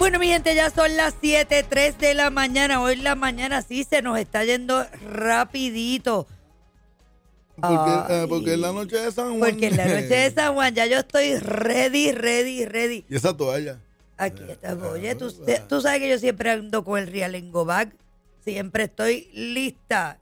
Bueno, mi gente, ya son las 7:03 de la mañana. Hoy la mañana sí se nos está yendo rapidito. Porque es la noche de San Juan. Porque en la noche de San Juan ya yo estoy ready. Y esa toalla. Aquí está. Oye, tú sabes que yo siempre ando con el Real en Go Bag. Siempre estoy lista.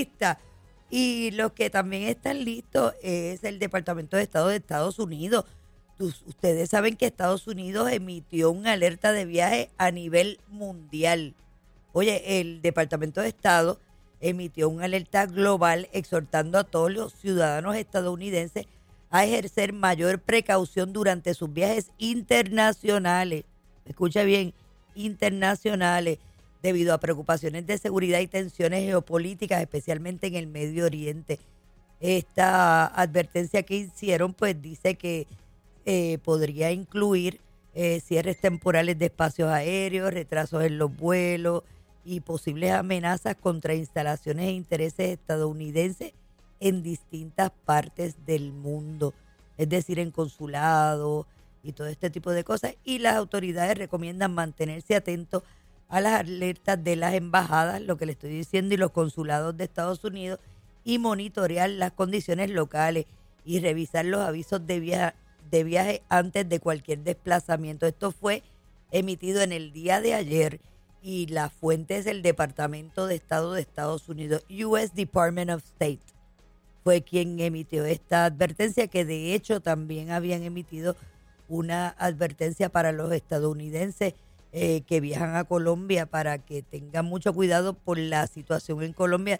Y los que también están listos es el Departamento de Estado de Estados Unidos. Ustedes saben que Estados Unidos emitió una alerta de viaje a nivel mundial. Oye, el Departamento de Estado emitió una alerta global exhortando a todos los ciudadanos estadounidenses a ejercer mayor precaución durante sus viajes internacionales. Escucha bien, internacionales, debido a preocupaciones de seguridad y tensiones geopolíticas, especialmente en el Medio Oriente. Esta advertencia que hicieron, pues dice que podría incluir cierres temporales de espacios aéreos, retrasos en los vuelos y posibles amenazas contra instalaciones e intereses estadounidenses en distintas partes del mundo, es decir, en consulados y todo este tipo de cosas. Y las autoridades recomiendan mantenerse atentos a las alertas de las embajadas, lo que le estoy diciendo, y los consulados de Estados Unidos, y monitorear las condiciones locales y revisar los avisos de viaje antes de cualquier desplazamiento. Esto fue emitido en el día de ayer y la fuente es el Departamento de Estado de Estados Unidos, US Department of State. Fue quien emitió esta advertencia, que de hecho también habían emitido una advertencia para los estadounidenses que viajan a Colombia, para que tengan mucho cuidado por la situación en Colombia.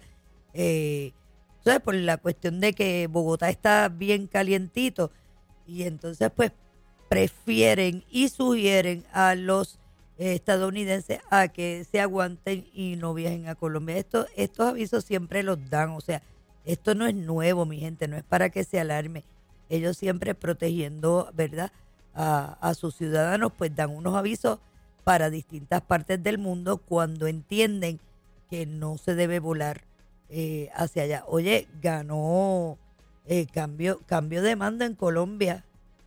¿Sabes? Por la cuestión de que Bogotá está bien calientito. Y entonces, pues, prefieren y sugieren a los estadounidenses a que se aguanten y no viajen a Colombia. Estos avisos siempre los dan, o sea, esto no es nuevo, mi gente, no es para que se alarme. Ellos siempre protegiendo, ¿verdad?, a sus ciudadanos, pues dan unos avisos para distintas partes del mundo cuando entienden que no se debe volar hacia allá. Oye, ganó cambio de mando en Colombia.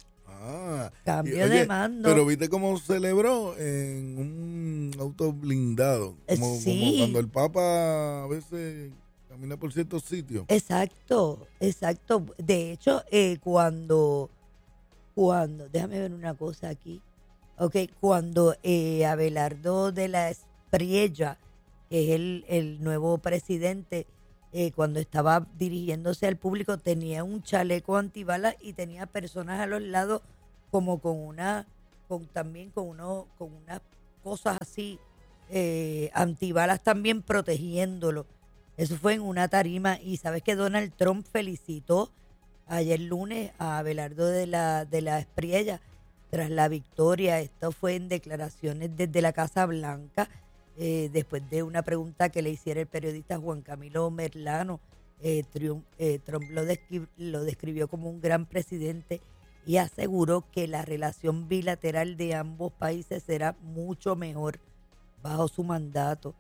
Cambio de mando. Pero viste cómo celebró en un auto blindado. Como cuando el Papa a veces camina por ciertos sitios. Exacto. De hecho, cuando, déjame ver una cosa aquí. Ok, cuando Abelardo de la Espriella, que es el nuevo presidente, cuando estaba dirigiéndose al público, tenía un chaleco antibalas y tenía personas a los lados como con unas cosas así antibalas también protegiéndolo. Eso fue en una tarima. Y sabes que Donald Trump felicitó ayer lunes a Abelardo de la Espriella tras la victoria. Esto fue en declaraciones desde la Casa Blanca. Después de una pregunta que le hiciera el periodista Juan Camilo Merlano. Trump lo describió como un gran presidente y aseguró que la relación bilateral de ambos países será mucho mejor bajo su mandato.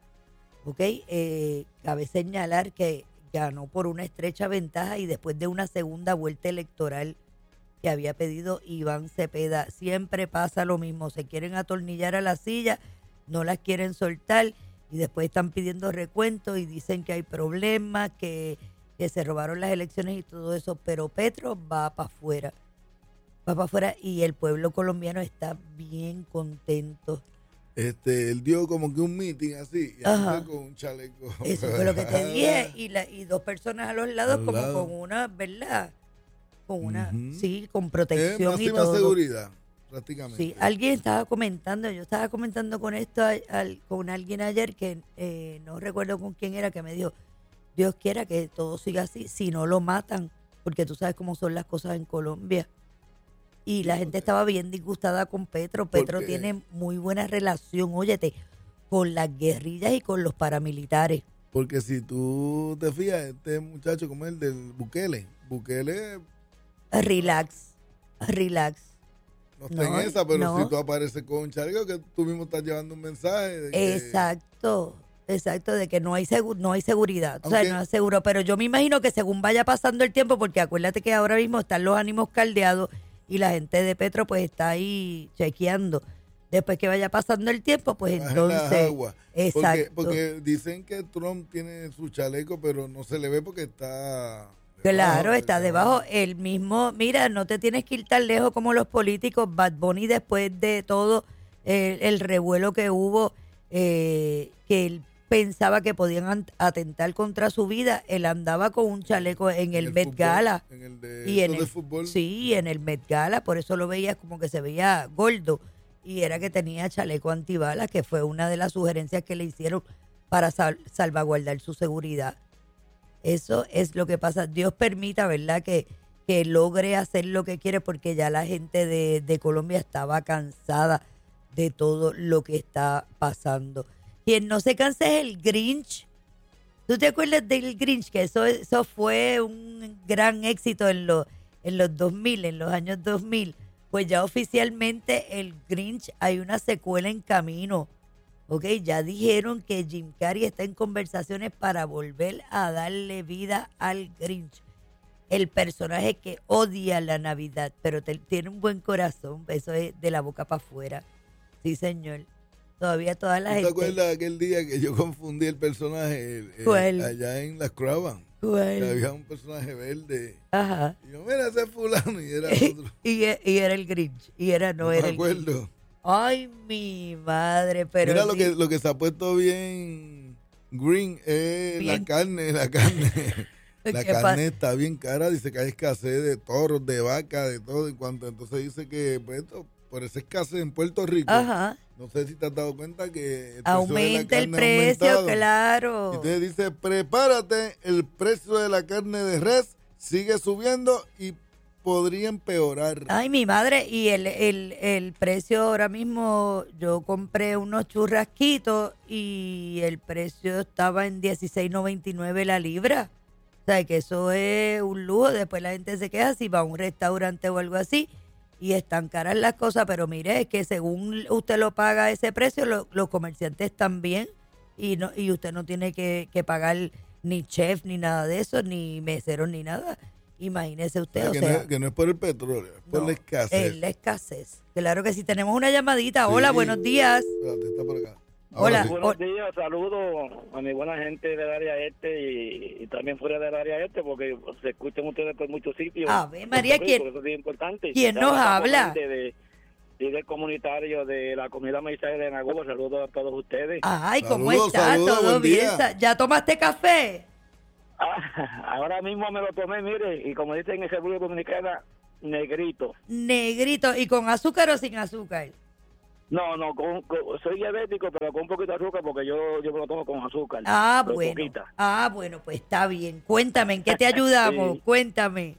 Cabe señalar que ganó por una estrecha ventaja y después de una segunda vuelta electoral que había pedido Iván Cepeda. Siempre pasa lo mismo, se quieren atornillar a la silla, no las quieren soltar y después están pidiendo recuento y dicen que hay problemas, que se robaron las elecciones y todo eso, pero Petro va para afuera y el pueblo colombiano está bien contento. Él dio como que un meeting así, y andó con un chaleco. Eso fue lo que te dije, y dos personas a los lados con una, ¿verdad? Con una, sí, con protección y todo. Seguridad, prácticamente. Sí, alguien estaba comentando, yo estaba comentando con esto con alguien ayer que no recuerdo con quién era, que me dijo, Dios quiera que todo siga así, si no lo matan, porque tú sabes cómo son las cosas en Colombia. Y la gente estaba bien disgustada con Petro. Petro tiene muy buena relación, óyete, con las guerrillas y con los paramilitares. Porque si tú te fijas, este muchacho como el del Bukele. Relax. No está en esa, pero si tú apareces con un chaleco, que tú mismo estás llevando un mensaje. Exacto, de que no hay seguridad. O sea, no es seguro. Pero yo me imagino que según vaya pasando el tiempo, porque acuérdate que ahora mismo están los ánimos caldeados y la gente de Petro pues está ahí chequeando Después que vaya pasando el tiempo, pues entonces... Exacto. Porque dicen que Trump tiene su chaleco, pero no se le ve porque está... Claro, está debajo. El mismo, mira, no te tienes que ir tan lejos como los políticos. Bad Bunny, después de todo el revuelo que hubo, que él pensaba que podían atentar contra su vida, él andaba con un chaleco en el Met fútbol, Gala. En el de, y en de el fútbol. Sí, en el Met Gala, por eso lo veías como que se veía gordo. Y era que tenía chaleco antibalas, que fue una de las sugerencias que le hicieron para salvaguardar su seguridad. Eso es lo que pasa. Dios permita, ¿verdad?, que logre hacer lo que quiere, porque ya la gente de Colombia estaba cansada de todo lo que está pasando. Quien no se cansa es el Grinch. ¿Tú te acuerdas del Grinch? Que eso fue un gran éxito en los 2000, en los años 2000. Pues ya oficialmente el Grinch, hay una secuela en camino. Ok, ya dijeron que Jim Carrey está en conversaciones para volver a darle vida al Grinch. El personaje que odia la Navidad, pero tiene un buen corazón. Eso es de la boca para afuera. Sí, señor. Todavía toda la gente... ¿Te acuerdas aquel día que yo confundí el personaje allá en Las Cravas? ¿Cuál? Había un personaje verde. Ajá. Y yo, mira, ese es fulano, y era otro. y era el Grinch. No era el Grinch. Me acuerdo. Ay, mi madre, pero mira, sí. lo que se ha puesto bien green es Bien. la carne. La carne está bien cara, dice que hay escasez de toros, de vaca, de todo. Entonces dice que pues, por esa escasez en Puerto Rico, Ajá. no sé si te has dado cuenta que Aumenta el precio, claro. Entonces dice, prepárate, el precio de la carne de res sigue subiendo y podría empeorar. Ay, mi madre, y el precio ahora mismo, yo compré unos churrasquitos y el precio estaba en $16.99 la libra. O sea, que eso es un lujo. Después la gente se queja si va a un restaurante o algo así y están caras las cosas, pero mire, es que según usted lo paga ese precio, los comerciantes también, y usted no tiene que pagar ni chef ni nada de eso, ni meseros ni nada. Imagínese usted, que no es por el petróleo, es por la escasez. Es la escasez. Claro que sí. Tenemos una llamadita. Hola, buenos días. Espérate, está por acá. Hola. Sí. Buenos días, saludos a mi buena gente del área este y también fuera del área este, porque se escuchan ustedes por muchos sitios. A ver, María, Eso es bien importante. ¿Quién nos habla? Líder comunitario de la comunidad maizaje de Nagubo. Saludos a todos ustedes. Ay, ¿cómo Saludos, está? saludos, ¿Todo buen bien? día. ¿Ya tomaste café? Ahora mismo me lo tomé, mire, y como dicen en República Dominicana, negrito. Negrito. ¿Y con azúcar o sin azúcar? No, soy diabético, pero con un poquito de azúcar porque yo me lo tomo con azúcar. Bueno. Poquita. Bueno, pues está bien. Cuéntame, ¿en qué te ayudamos? Sí. Cuéntame.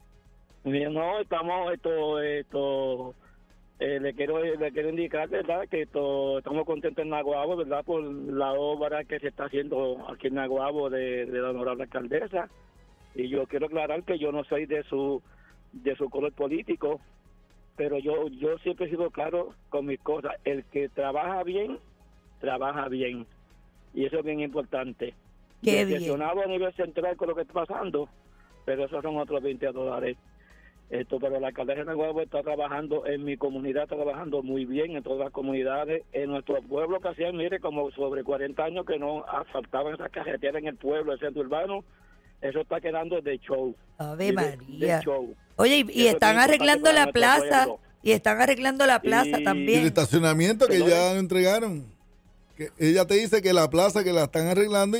No, estamos le quiero indicar, ¿verdad?, que estamos contentos en Naguabo, ¿verdad?, por la obra que se está haciendo aquí en Naguabo de la honorable alcaldesa. Y yo quiero aclarar que yo no soy de su color político, pero yo siempre he sido claro con mis cosas. El que trabaja bien, y eso es bien importante. Qué bien. Decepcionado a nivel central con lo que está pasando, pero esos son otros $20. Pero la alcaldesa de Naguabo está trabajando en mi comunidad, está trabajando muy bien en todas las comunidades, en nuestro pueblo que hacían, mire, como sobre 40 años que no asfaltaban esas carreteras en el pueblo, el centro urbano. Eso está quedando de show. Ave María. De show. Oye, y están arreglando la plaza. Y están arreglando la plaza Y también. el estacionamiento que ya lo entregaron. Que ella te dice que la plaza que la están arreglando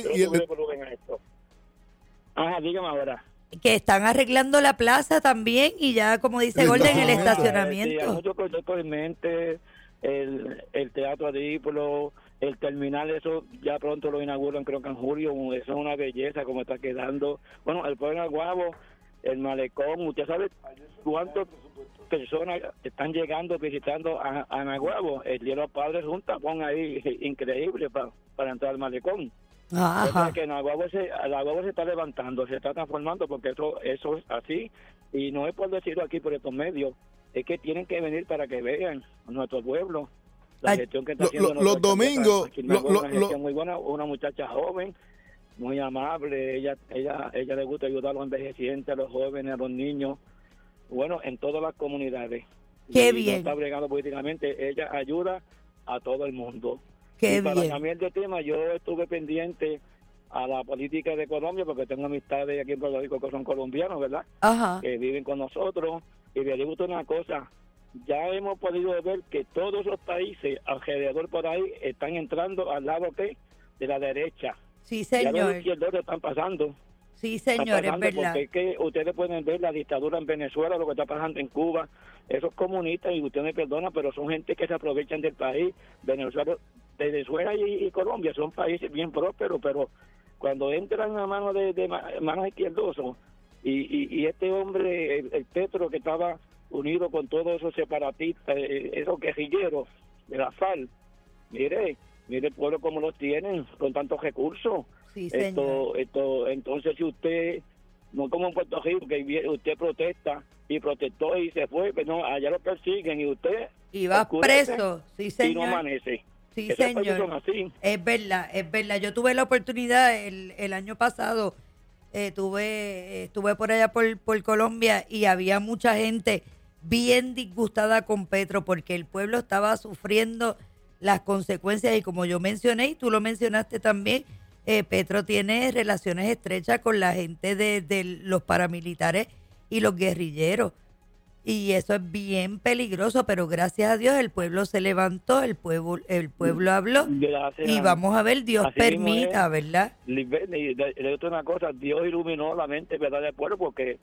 Ajá, dígame ahora. Que están arreglando la plaza también y ya, como dice Golden, el Sí, estacionamiento. hay muchos proyectos en mente, el Teatro Adípolo, el terminal, eso ya pronto lo inauguran, creo que en julio. Eso es una belleza como está quedando. Bueno, el pueblo de Naguabo, el malecón, usted sabe cuántas personas están llegando, visitando a Naguabo. El Día de los Padres es un tapón ahí increíble para entrar al malecón. Ajá. O sea que Naguabo se está levantando, se está transformando, porque eso es así, y no es por decirlo aquí por estos medios, es que tienen que venir para que vean nuestro pueblo, la gestión que está haciendo los domingos, una gestión muy buena, una muchacha joven, muy amable, ella le gusta ayudar a los envejecientes, a los jóvenes, a los niños, bueno, en todas las comunidades. Qué y bien. no está bregando políticamente, ella ayuda a todo el mundo. Qué y para bien. cambiar de tema, yo estuve pendiente a la política de Colombia, porque tengo amistades aquí en Puerto Rico que son colombianos, ¿verdad? Ajá. Que viven con nosotros, y les digo una cosa, ya hemos podido ver que todos los países alrededor por ahí están entrando al lado de la derecha. Sí, Ya los señor. izquierdos están pasando. Sí, Está señor, es pasando, verdad. porque es que ustedes pueden ver la dictadura en Venezuela, lo que está pasando en Cuba, esos comunistas, y usted me perdona, pero son gente que se aprovechan del país. Venezuela y Colombia son países bien prósperos, pero cuando entran a manos de manos izquierdosos, y este hombre, el Petro, que estaba unido con todos esos separatistas, esos guerrilleros de la FARC, mire el pueblo como los tienen, con tantos recursos. Sí, señor. Entonces, si usted, no como en Puerto Rico, que usted protesta y protestó y se fue, pero no, allá lo persiguen y usted Y va oscurece preso. Sí, y no señor. amanece. Sí, Esos países son señor. así. Es verdad, es verdad. Yo tuve la oportunidad el año pasado, estuve por allá por Colombia y había mucha gente bien disgustada con Petro porque el pueblo estaba sufriendo las consecuencias y como yo mencioné y tú lo mencionaste también, Petro tiene relaciones estrechas con la gente de los paramilitares y los guerrilleros. Y eso es bien peligroso, pero gracias a Dios el pueblo se levantó, el pueblo habló Gracias. y vamos a ver, Dios Así mismo permita, es. ¿verdad? Le digo una cosa, Dios iluminó la mente, ¿verdad?, del pueblo, porque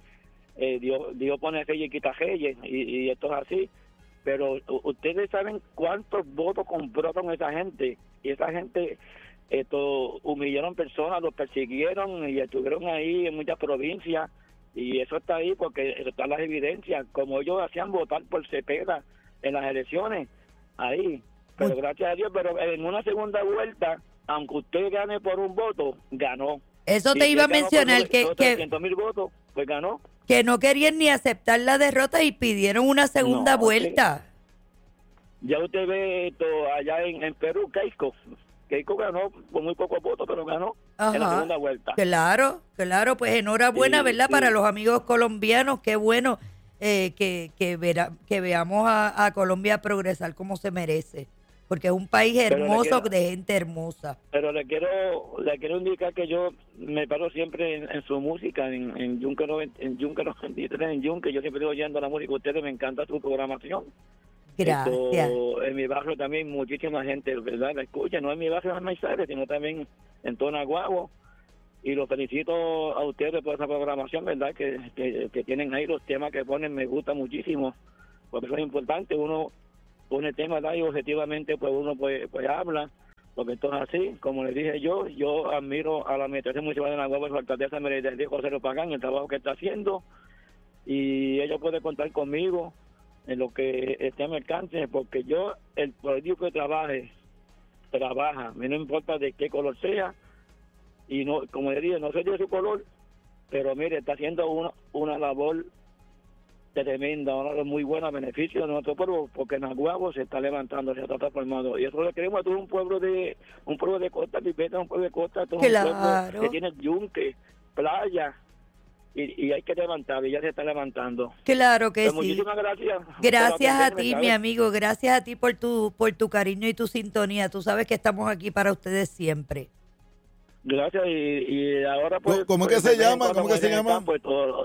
Dios pone reyes y quita reyes, y esto es así. Pero ustedes saben cuántos votos compraron esa gente, y esa gente humillaron personas, los persiguieron y estuvieron ahí en muchas provincias, y eso está ahí porque están las evidencias, como ellos hacían votar por Cepeda en las elecciones, ahí. Pero gracias a Dios, pero en una segunda vuelta, aunque usted gane por un voto, ganó. Eso Si te iba a usted ganó mencionar por 300,000 votos, pues ganó. que no querían ni aceptar la derrota y pidieron una segunda No, vuelta. Ya usted ve esto allá en Perú, Keiko ganó con muy pocos votos, pero ganó en la Ajá. segunda vuelta. Claro, pues enhorabuena, Sí, ¿verdad? sí. Para los amigos colombianos, qué bueno que veamos a Colombia progresar como se merece, porque es un país Pero le hermoso quiero- de gente hermosa. Pero le quiero indicar que yo me paro siempre en su música, en Yunque 93, en Yunque, yo siempre estoy oyendo la música de ustedes, me encanta su programación. Gracias. En mi barrio también muchísima gente, ¿verdad?, la escucha, no en mi barrio en Maysares, sino también en Tonaguabo, y los felicito a ustedes por esa programación, ¿verdad?, que tienen ahí los temas que ponen, me gusta muchísimo, porque eso es importante, uno pone temas, ¿verdad?, y objetivamente pues uno pues habla, porque esto es así, como les dije yo admiro a la Administración Municipal de Naguabo y su alcaldesa Mercedes José Pagán, el trabajo que está haciendo, y ella puede contar conmigo en lo que esté a mi alcance, porque yo, el político que trabaja, a mí no importa de qué color sea, y no, como le dije, no sé de su color, pero mire, está haciendo una labor tremenda, una labor muy buena a beneficio de nuestro pueblo, porque Naguabo se está levantando, se está transformando, y eso le queremos a todo un pueblo de costa, Pipeta, un pueblo de costa, todo un Claro. pueblo que tiene yunque, playa, y hay que levantar, y ya se está levantando. Claro que Pues sí. muchísimas gracias. Gracias por a atenderme, ti, ¿sabes? mi amigo. Gracias a ti por tu cariño y tu sintonía. Tú sabes que estamos aquí para ustedes siempre. Gracias, y ahora pues... ¿Cómo que se llama? ¿Cómo que se llama? Pues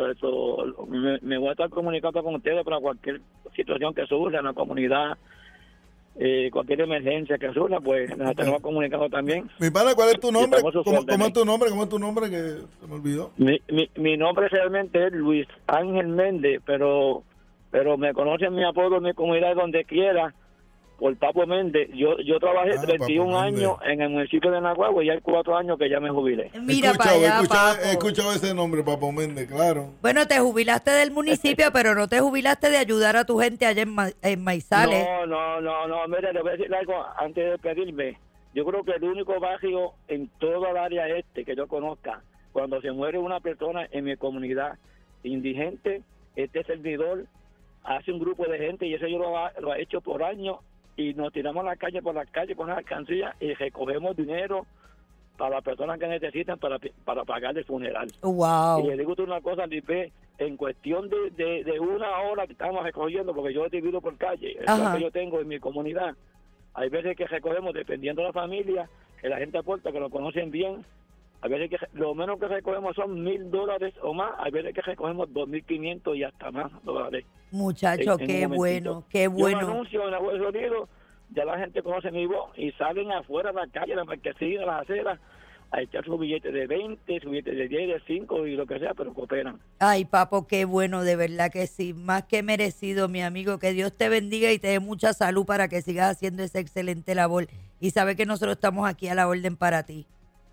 me voy a estar comunicando con ustedes para cualquier situación que surja en la comunidad, cualquier emergencia que surja, pues nos estaremos comunicando también. Mi pana, ¿cuál es tu nombre? estamos a sus ¿Cómo órdenes. es tu nombre? ¿Cómo es tu nombre? Que se me olvidó. Mi nombre realmente es Luis Ángel Méndez, pero me conocen mi apodo en mi comunidad donde quiera, por Papo Méndez. Yo trabajé 31 Papo años en el municipio de Naguabo y hay 4 años que ya me jubilé. Mira para allá, Papo. He escuchado ese nombre, Papo Méndez, claro. Bueno, te jubilaste del municipio, pero no te jubilaste de ayudar a tu gente allá en Maizales. No, mire, le voy a decir algo antes de despedirme. Yo creo que el único barrio en toda el área que yo conozca, cuando se muere una persona en mi comunidad indigente, este servidor hace un grupo de gente, y eso yo lo ha hecho por años, y nos tiramos a la calle por las calles con las alcancías y recogemos dinero para las personas que necesitan para pagar el funeral. Wow. Y le digo una cosa, Lipe, en cuestión de una hora que estamos recogiendo, porque yo divido por calle, el plan que yo tengo en mi comunidad, hay veces que recogemos, dependiendo de la familia, que la gente aporta, que lo conocen bien, a veces que lo menos que recogemos son $1,000 o más, hay veces que recogemos 2,500 y hasta más $. Muchachos, qué bueno, qué bueno. Yo anuncio en la web de sonido, ya la gente conoce mi voz y salen afuera de la calle, la marquesina, las aceras, a echar su billete de 20, su billete de 10, de 5 y lo que sea, pero cooperan. Ay, papo, qué bueno, de verdad que sí, más que merecido, mi amigo, que Dios te bendiga y te dé mucha salud para que sigas haciendo esa excelente labor y sabe que nosotros estamos aquí a la orden para ti.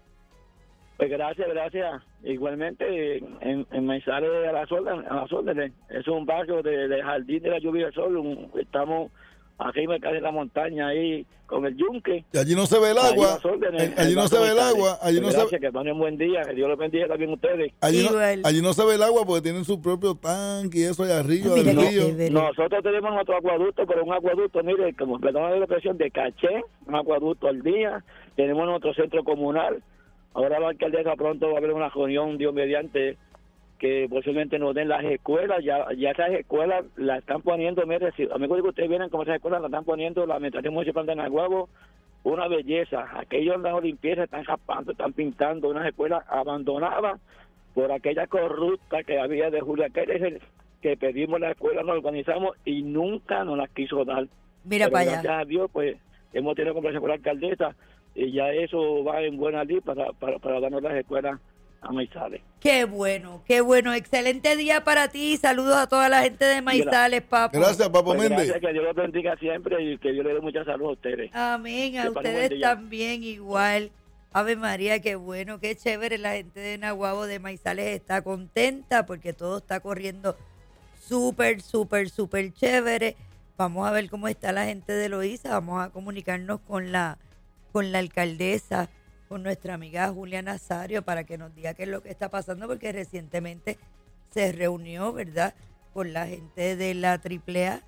Pues gracias. Igualmente, en Maizales a las órdenes. Es un barrio de Jardín de la Lluvia del Sol. Estamos arriba casi de la montaña ahí con el yunque. Y allí no se ve el agua. Allí no se ve el agua. Gracias, que pasen un buen día. Que Dios los bendiga también a ustedes. Allí no se ve el agua porque tienen su propio tanque y eso allá arriba del río. Nosotros tenemos otro acueducto, pero un acueducto, mire, como perdón la expresión, de caché, un acueducto al día. Tenemos nuestro centro comunal. Ahora la alcaldesa pronto va a haber una reunión, Dios mediante, que posiblemente nos den las escuelas. Ya esas escuelas las están poniendo, mire, si amigos que ustedes vienen como esas escuelas, las están poniendo la Administración Municipal de Naguabo, una belleza. Aquellos de la limpieza están raspando, están pintando unas escuelas abandonadas por aquella corrupta que había de Julia Pérez, que pedimos la escuela, nos organizamos y nunca nos las quiso dar. Mira pero para allá. Gracias a Dios, pues, hemos tenido conversación con la alcaldesa y ya eso va en buena lid para darnos las escuelas a Maizales. Qué bueno, excelente día para ti, saludos a toda la gente de Maizales, Papo. Gracias, Papo pues Méndez. Gracias, que Dios los bendiga siempre y que Dios le dé mucha salud a ustedes. Amén, a ustedes también igual. Ave María, qué bueno, qué chévere, la gente de Naguabo de Maizales está contenta porque todo está corriendo súper chévere. Vamos a ver cómo está la gente de Loíza, vamos a comunicarnos con la alcaldesa, con nuestra amiga Julia Nazario, para que nos diga qué es lo que está pasando, porque recientemente se reunió, ¿verdad?, con la gente de la AAA,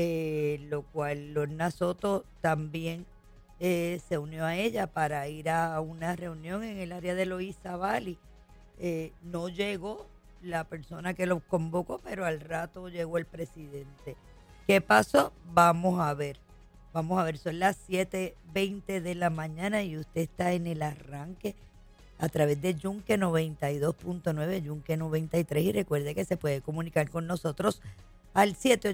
lo cual Lorna Soto también se unió a ella para ir a una reunión en el área de Loíza Valley. No llegó la persona que los convocó, pero al rato llegó el presidente. ¿Qué pasó? Vamos a ver, son las 7:20 de la mañana y usted está en el arranque a través de Yunque 92.9, Yunque 93, y recuerde que se puede comunicar con nosotros al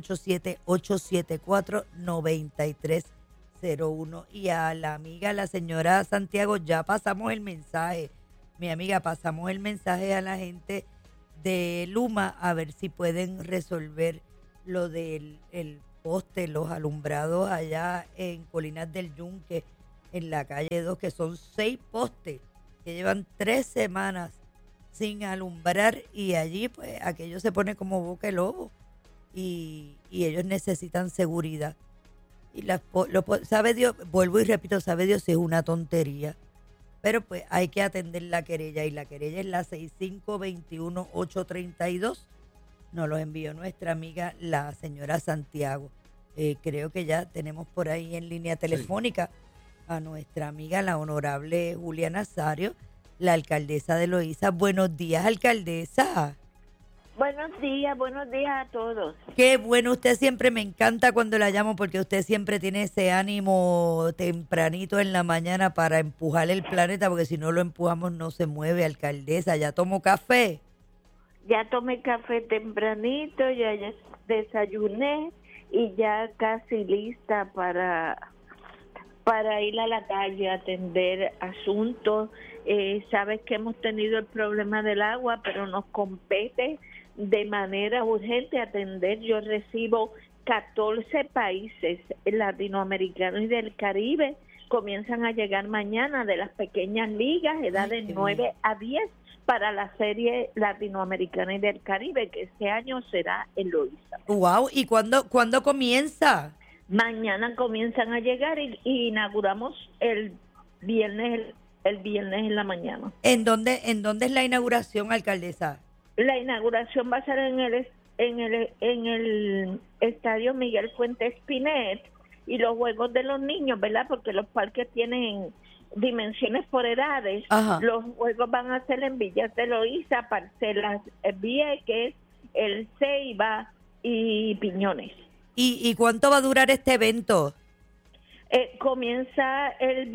787-874-9301. Y a la amiga, la señora Santiago, ya pasamos el mensaje. Mi amiga, pasamos el mensaje a la gente de Luma a ver si pueden resolver lo del poste, los alumbrados allá en Colinas del Yunque, en la calle 2, que son 6 postes que llevan 3 semanas sin alumbrar, y allí pues aquello se pone como boca de lobo y ellos necesitan seguridad. Y sabe Dios, vuelvo y repito, sabe Dios si es una tontería, pero pues hay que atender la querella, y la querella es la 6521-832. Nos los envió nuestra amiga, la señora Santiago. Creo que ya tenemos por ahí en línea telefónica a nuestra amiga, la honorable Julia Nazario, la alcaldesa de Loíza. Buenos días, alcaldesa. Buenos días a todos. Qué bueno, usted siempre me encanta cuando la llamo, porque usted siempre tiene ese ánimo tempranito en la mañana para empujar el planeta, porque si no lo empujamos no se mueve, alcaldesa. ¿Ya tomó café? Ya tomé café tempranito, ya desayuné y ya casi lista para ir a la calle a atender asuntos. Sabes que hemos tenido el problema del agua, pero nos compete de manera urgente atender. Yo recibo 14 países latinoamericanos y del Caribe, comienzan a llegar mañana de las pequeñas ligas, edad de 9 a 10, para la serie latinoamericana y del Caribe, que este año será en Loíza. Wow, ¿y cuándo comienza? Mañana comienzan a llegar y inauguramos el viernes en la mañana. ¿En dónde es la inauguración, alcaldesa? La inauguración va a ser en el Estadio Miguel Fuentes Pinet, y los juegos de los niños, ¿verdad? Porque los parques tienen dimensiones por edades. Ajá. Los juegos van a ser en Villas de Loíza, Parcelas Vieques El Ceiba y Piñones. ¿Y cuánto va a durar este evento? Comienza el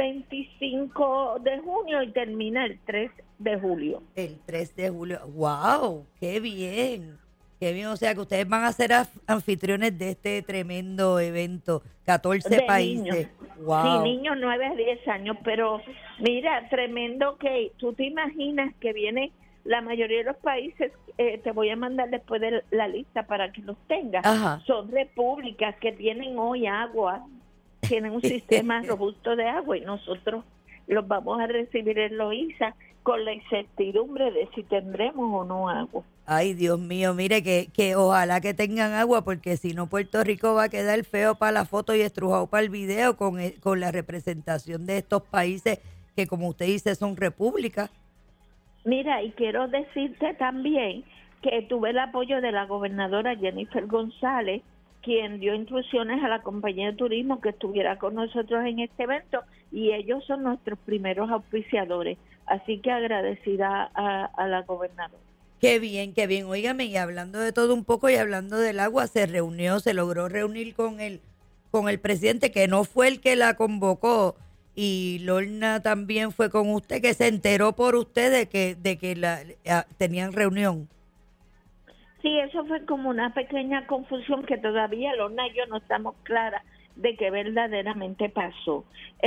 25 de junio y termina el 3 de julio. El 3 de julio. ¡Wow! ¡Qué bien! ¡Qué bien! O sea, que ustedes van a ser anfitriones de este tremendo evento. 14 de países. Niños. ¡Wow! Sí, niños 9 a 10 años. Pero mira, tremendo que tú te imaginas que viene la mayoría de los países, te voy a mandar después de la lista para que los tengas. Ajá. Son repúblicas que tienen hoy agua, tienen un sistema robusto de agua y nosotros los vamos a recibir en Loíza con la incertidumbre de si tendremos o no agua. Ay, Dios mío, mire que ojalá que tengan agua, porque si no Puerto Rico va a quedar feo para la foto y estrujado para el video con la representación de estos países que, como usted dice, son repúblicas. Mira, y quiero decirte también que tuve el apoyo de la gobernadora Jennifer González, quien dio instrucciones a la compañía de turismo que estuviera con nosotros en este evento, y ellos son nuestros primeros auspiciadores. Así que agradecida a la gobernadora. Qué bien, qué bien. Óigame, y hablando de todo un poco y hablando del agua, se logró reunir con el presidente, que no fue el que la convocó, y Lorna también fue con usted, que se enteró por usted de que tenían reunión. Sí, eso fue como una pequeña confusión que todavía Lorna y yo no estamos claras de qué verdaderamente pasó.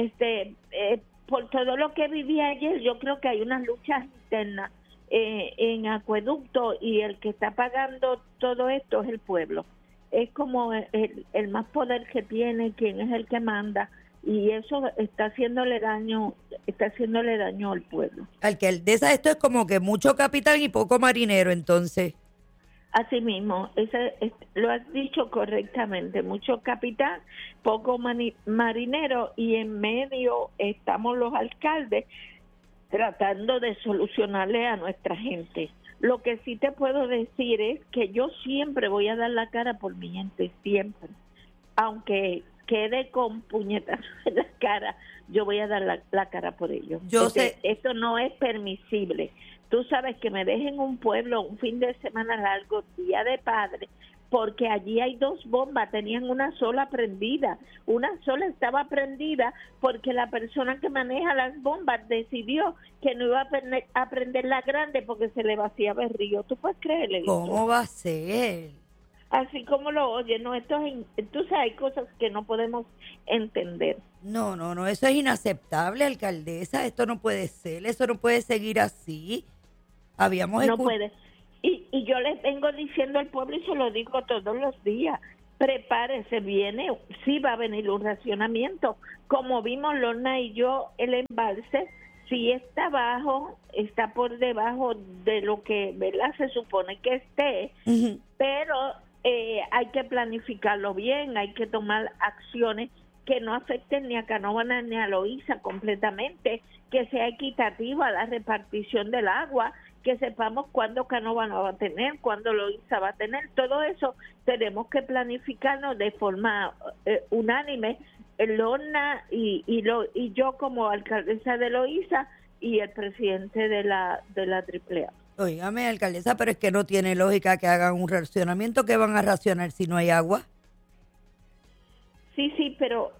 Por todo lo que viví ayer, yo creo que hay unas luchas internas en Acueducto, y el que está pagando todo esto es el pueblo. Es como el más poder que tiene, quien es el que manda, y eso está haciéndole daño al pueblo. Alcaldesa, esto es como que mucho capitán y poco marinero, entonces. Así mismo, lo has dicho correctamente, mucho capitán, poco marinero, y en medio estamos los alcaldes tratando de solucionarle a nuestra gente. Lo que sí te puedo decir es que yo siempre voy a dar la cara por mi gente, siempre. Aunque quede con puñetazos en la cara, yo voy a dar la cara por ellos. Esto no es permisible. Tú sabes que me dejen un pueblo un fin de semana largo, Día de Padre, porque allí hay 2 bombas, tenían una sola prendida. Una sola estaba prendida porque la persona que maneja las bombas decidió que no iba a prender la grande porque se le vaciaba el río. ¿Tú puedes creerle? ¿Cómo va a ser? Así como lo oye, no, tú sabes, hay cosas que no podemos entender. No, eso es inaceptable, alcaldesa, esto no puede ser, eso no puede seguir así. No puede. Y yo les vengo diciendo al pueblo, y se lo digo todos los días, prepárese, sí va a venir un racionamiento. Como vimos Lorna y yo, el embalse sí está por debajo de lo que, ¿verdad?, se supone que esté, uh-huh. Pero hay que planificarlo bien, hay que tomar acciones que no afecten ni a Canóvana ni a Loíza completamente, que sea equitativa la repartición del agua, que sepamos cuándo Canóvana va a tener, cuándo Loíza va a tener. Todo eso tenemos que planificarnos de forma unánime, Lorna y yo como alcaldesa de Loíza y el presidente de la AAA. Óigame, alcaldesa, pero es que no tiene lógica que hagan un racionamiento. ¿Qué van a racionar si no hay agua? Sí, pero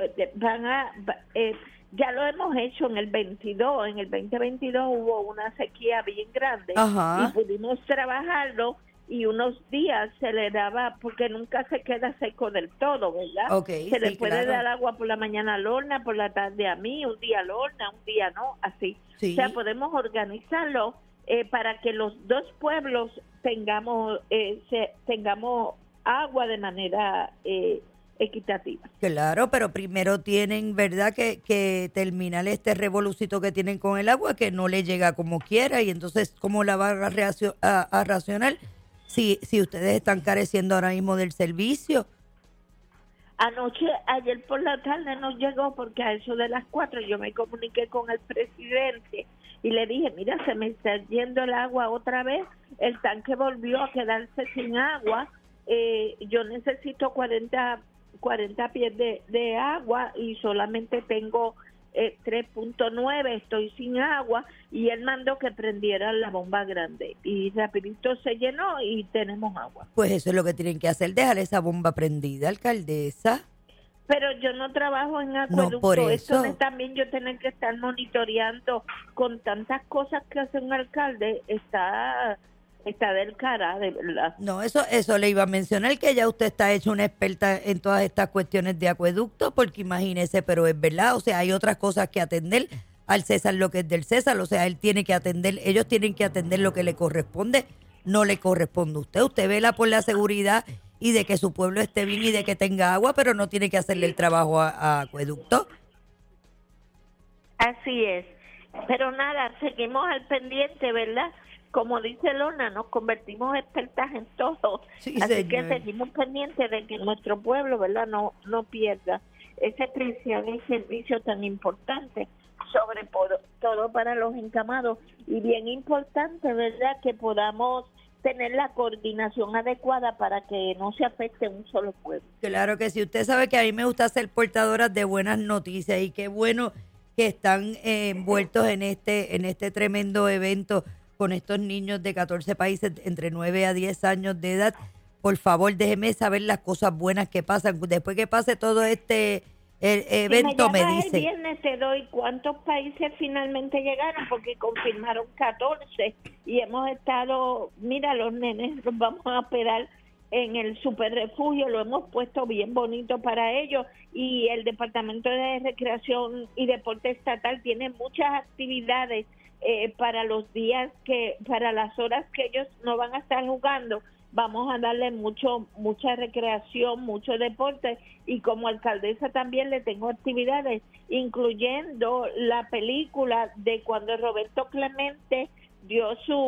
ya lo hemos hecho en el 22, en el 2022 hubo una sequía bien grande. Ajá. Y pudimos trabajarlo, y unos días se le daba, porque nunca se queda seco del todo, ¿verdad? Okay, se le puede dar agua por la mañana a Lorna, por la tarde a mí, un día a Lorna, un día no, así. Sí. O sea, podemos organizarlo para que los 2 pueblos tengamos agua de manera equitativa. Claro, pero primero tienen, ¿verdad?, que terminar este revolucito que tienen con el agua, que no le llega como quiera, y entonces, ¿cómo la van a racionar si ustedes están careciendo ahora mismo del servicio? Ayer por la tarde nos llegó, porque a eso de las 4 yo me comuniqué con el presidente y le dije, mira, se me está yendo el agua otra vez, el tanque volvió a quedarse sin agua, yo necesito 40 pies de agua y solamente tengo 3.9, estoy sin agua, y él mandó que prendieran la bomba grande y rapidito se llenó y tenemos agua. Pues eso es lo que tienen que hacer, dejar esa bomba prendida, alcaldesa. Pero yo no trabajo en acueducto, no, por eso. Esto es también yo tener que estar monitoreando con tantas cosas que hace un alcalde, está del cara, de verdad. No, eso le iba a mencionar, que ya usted está hecho una experta en todas estas cuestiones de acueducto, porque imagínese, pero es verdad, o sea, hay otras cosas que atender, al César lo que es del César, o sea, él tiene que atender, ellos tienen que atender lo que le corresponde, no le corresponde a usted vela por la seguridad y de que su pueblo esté bien y de que tenga agua, pero no tiene que hacerle el trabajo a acueducto. Así es, pero nada, seguimos al pendiente, ¿verdad? Como dice Lorna, nos convertimos expertas en todo, sí, así señor. que seguimos pendientes de que nuestro pueblo, ¿verdad?, no pierda ese preciado servicio tan importante, sobre todo para los encamados, y bien importante, ¿verdad?, que podamos tener la coordinación adecuada para que no se afecte un solo pueblo. Claro que sí, usted sabe que a mí me gusta ser portadora de buenas noticias y qué bueno que están envueltos en este tremendo evento con estos niños de 14 países entre 9 a 10 años de edad. Por favor, déjeme saber las cosas buenas que pasan. Después que pase todo este evento, si me dice. El viernes te doy cuántos países finalmente llegaron, porque confirmaron 14 y hemos estado, mira, los nenes los vamos a operar en el super refugio, lo hemos puesto bien bonito para ellos, y el Departamento de Recreación y Deporte Estatal tiene muchas actividades para los días para las horas que ellos no van a estar jugando. Vamos a darle mucha recreación, mucho deporte, y como alcaldesa también le tengo actividades, incluyendo la película de cuando Roberto Clemente dio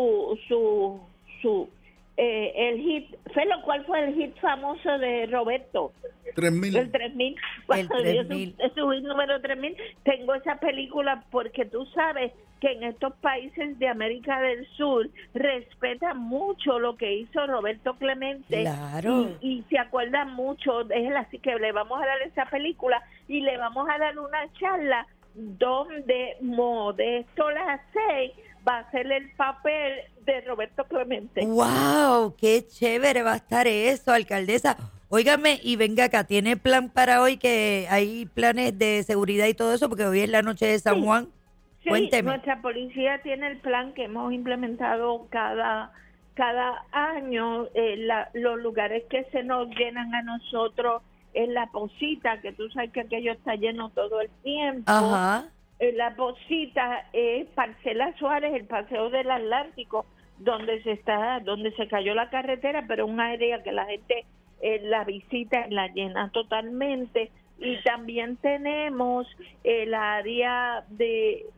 el hit. Felo, ¿cuál fue el hit famoso de Roberto? 3000. El 3000. Cuando dio su hit número 3000. Tengo esa película porque tú sabes que en estos países de América del Sur respetan mucho lo que hizo Roberto Clemente. Claro. Y se acuerdan mucho de él, así que le vamos a dar esa película y le vamos a dar una charla donde Modesto Lacey va a hacer el papel de Roberto Clemente. ¡Wow! ¡Qué chévere va a estar eso, alcaldesa! Óigame, y venga acá, ¿tiene plan para hoy? Que hay planes de seguridad y todo eso, porque hoy es la noche de San Juan. Sí, Cuénteme. Nuestra policía tiene el plan que hemos implementado cada año. Los lugares que se nos llenan a nosotros es la Posita, que tú sabes que aquello está lleno todo el tiempo. Ajá. La Posita es Parcela Suárez, el Paseo del Atlántico, donde se cayó la carretera, pero un área que la gente la visita, la llena totalmente. Y también tenemos el área de